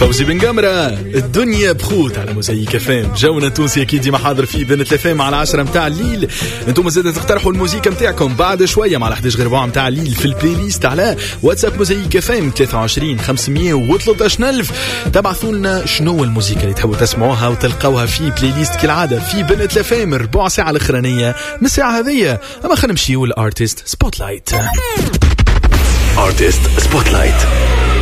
فوزي بن قمرة الدنيا بخوت على موزايك فام. جونا تونسي أكيد ديما حاضر في بنت الفام على 10 متاع الليل. انتم زادة تقترحوا الموسيقى متاعكم بعد شوية مع 11 غير ربع متاع الليل في البلاي ليست على واتساب موزايك فام 23 513 ألف. تبعثوا لنا شنو الموسيقى اللي تحبوا تسمعوها وتلقوها في بلاي ليست كالعادة في بنت الفام ربع ساعة الأخرانية من الساعة هذية. أما خلينا نمشيو للأرتيست سبوتلايت. Artist Spotlight.